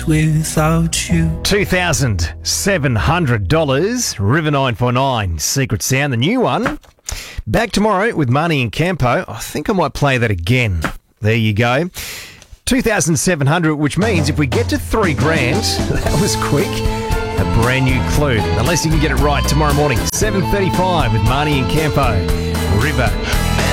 lives without you. $2,700. River 949, Secret Sound, the new one. Back tomorrow with Marnie and Campo. I think I might play that again. There you go. 2,700, which means if we get to $3,000, that was quick, a brand new clue. Unless you can get it right tomorrow morning, 7:35 with Marnie and Campo. River